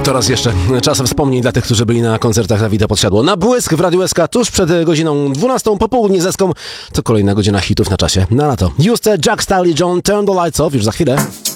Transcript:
To raz jeszcze czas wspomnień dla tych, którzy byli na koncertach Dawida Podsiadło. Na błysk w Radiu SK tuż przed godziną 12 po południu zeską. To kolejna godzina hitów na czasie. Na lato. Juste, Jack Style i John, Turn the Lights Off już za chwilę.